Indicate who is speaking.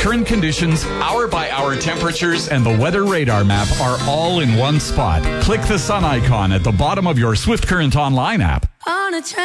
Speaker 1: Current conditions, hour-by-hour temperatures, and the weather radar map are all in one spot. Click the sun icon at the bottom of your Swift Current Online app.
Speaker 2: On a train.